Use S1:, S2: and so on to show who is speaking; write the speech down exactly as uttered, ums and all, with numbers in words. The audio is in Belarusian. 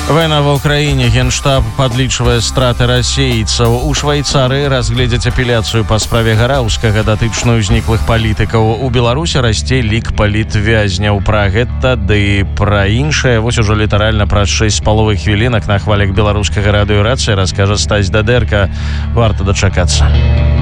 S1: Вайна ва ўкраіне. Генштаб падлічвае страты расейцаў. У Швейцарыі разгледзяць апеляцыю па справе Гараўскага, датычную зніклых палітыкаў. У Беларусі расце лік палітвязняў. Пра гэта ды пра іншае вось ужо літаральна праз шэсць з паловай хвілінак на хвалях беларускага радыё «Рацыя» раскажа Стась Дадэрка. Варта дачакацца.